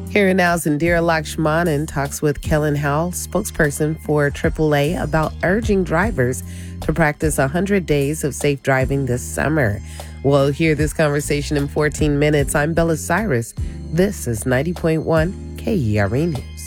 Here and now's Indira Lakshmanan talks with Kellen Howell, spokesperson for AAA, about urging drivers to practice 100 days of safe driving this summer. We'll hear this conversation in 14 minutes. I'm Bella Cyrus. This is 90.1 KERA News.